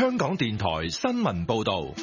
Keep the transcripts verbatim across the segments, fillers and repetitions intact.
香港電台新聞報道。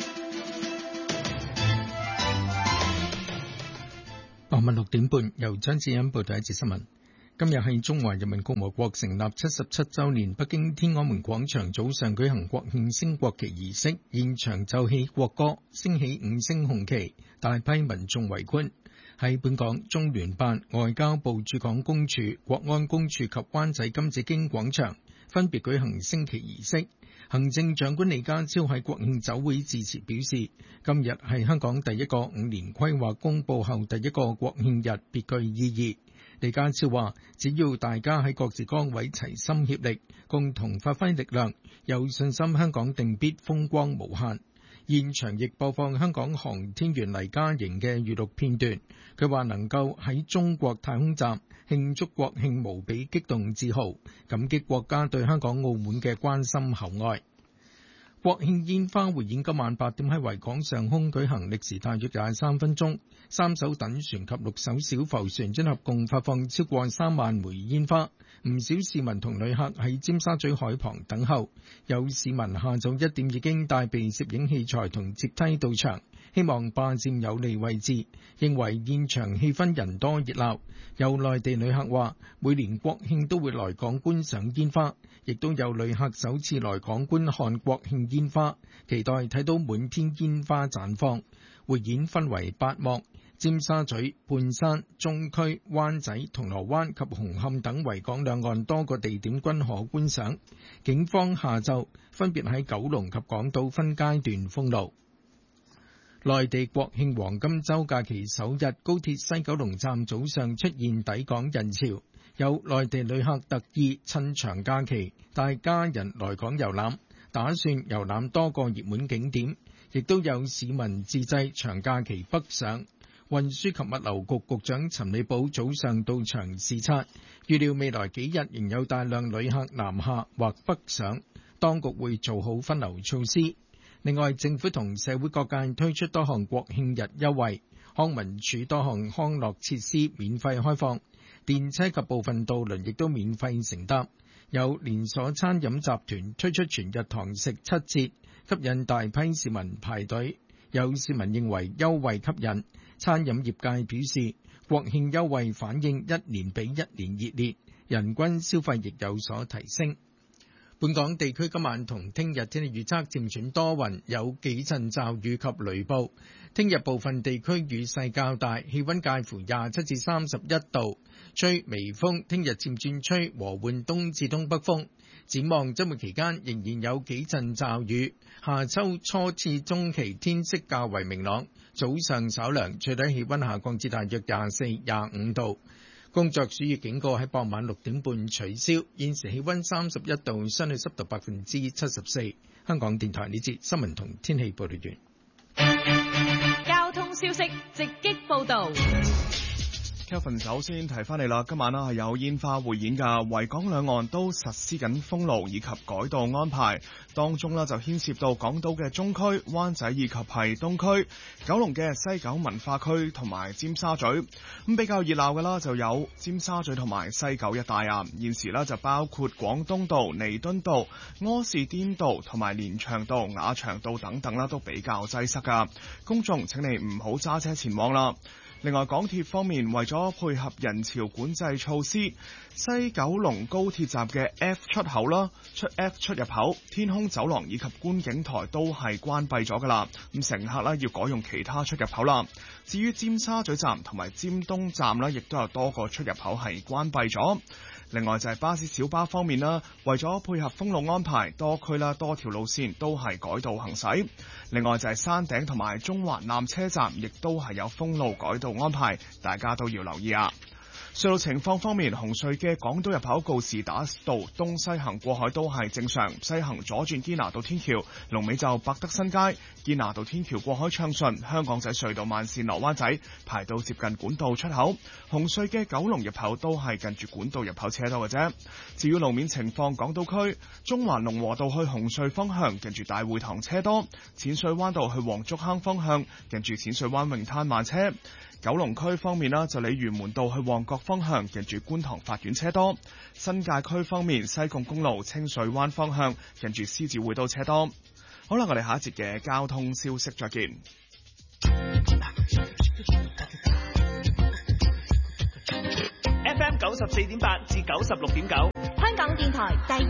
傍晚六點半，由張志欣報道一節新聞。今日係中華人民共和國成立七十七週年，北京天安門廣場早上舉行國慶升國旗儀式，現場奏起國歌，升起五星紅旗，大批民眾圍觀。喺本港，中聯辦、外交部駐港公署、國安公署及灣仔金紫荊廣場分別舉行升旗儀式。行政長官李家超喺國慶酒會致辭表示，今日係香港第一個五年規劃公佈後第一個國慶日，別具意義。李家超話，只要大家喺各自崗位齊心協力，共同發揮力量，有信心香港定必風光無限。現場亦播放香港航天員黎嘉瑩嘅娛錄片段，佢話能夠喺中國太空站慶祝國慶無比激動自豪，感激國家對香港澳門嘅關心厚愛。國慶煙花匯演今晚八點喺維港上空舉行，歷時大約廿三分鐘。三艘躉船及六艘小浮船將合共發放超過三萬枚煙花。唔少市民同旅客喺尖沙咀海旁等候，有市民下晝一點已經帶備攝影器材同接梯到場，希望霸佔有利位置，認為現場氣氛人多熱鬧。有內地旅客話，每年國慶都會來港觀賞煙花，亦都有旅客首次來港觀看國慶煙花，期待睇到滿天煙花綻放。匯演分為八幕，尖沙咀、半山、中區、灣仔、銅鑼灣及紅磡等維港兩岸多個地點均可觀賞。警方下晝分別喺九龍及港島分階段封路。內地國慶黃金週假期首日，高鐵西九龍站早上出現抵港人潮，有內地旅客特意趁長假期帶家人來港遊覽，打算遊覽多個熱門景點，亦都有市民自製長假期北上。運輸及物流局局長陳美寶早上到場視察，預料未來幾日仍有大量旅客南下或北上，當局會做好分流措施。另外，政府同社會各界推出多項國慶日優惠，康文署多項康樂設施免費開放，電車及部分渡輪亦都免費乘搭。有連鎖餐飲集團推出全日堂食七折，吸引大批市民排隊。有市民認為優惠吸引，餐飲業界表示國慶優惠反應一年比一年熱烈，人均消費亦有所提升。本港地區今晚同聽日天氣預測漸轉多雲，有幾陣驟雨及雷暴。聽日部分地區雨勢較大，氣溫介乎廿七至三十一度，吹微風。聽日漸轉吹和緩東至東北風。展望週末期間仍然有幾陣驟雨，下週初至中期天色較為明朗，早上稍涼，最低氣溫下降至大約廿四、廿五度。工作暑熱警告喺傍晚六點半取消。現時氣溫三十一度，相對濕度百分之七十四。香港電台呢節新聞同天氣報道完。 交通消息直擊報道。 Kevin 首先提翻你啦，今晚啦係有煙花匯演㗎，維港兩岸都實施緊封路以及改道安排，當中啦就牽涉到港島嘅中區、灣仔以及係東區、九龍嘅西九文化區同埋尖沙咀。咁比較熱鬧嘅啦就有尖沙咀同埋西九一帶啊，現時啦就包括廣東道、彌敦道、柯士甸道同埋連翔道、雅翔道等等啦，都比較擠塞㗎，公眾請你唔好揸車前往啦。另外，港鐵方面為咗配合人潮管制措施，西九龍高鐵站嘅 F 出口啦、出 F 出入口、天空走廊以及觀景台都係關閉咗㗎啦。咁乘客咧要改用其他出入口啦。至於尖沙咀站同埋尖東站咧，亦都有多個出入口係關閉咗。另外就係巴士小巴方面啦，為咗配合封路安排，多區啦多條路線都係改道行駛。另外就係山頂同埋中環纜車站，亦都係有封路改道安排，大家都要留意啊。隧道情況方面，紅隧嘅港島入口告士打道東西行過海都係正常，西行左轉堅拿道天橋，龍尾就百德新街。堅拿道天橋過海暢順，香港仔隧道慢線落灣仔排到接近管道出口。紅隧嘅九龍入口都係近住管道入口車多嘅啫。至於路面情況，港島區中環龍和道去紅隧方向近住大會堂車多，淺水灣道去黃竹坑方向近住淺水灣泳灘慢車。九龍區方面啦，就鯉魚門道去旺角方向近住觀塘法院車多。新界區方面，西貢公路清水灣方向近住獅子會道車多。好啦，我哋下一節嘅交通消息再見。 F M 九十四點八至九十六點九， 香港電台第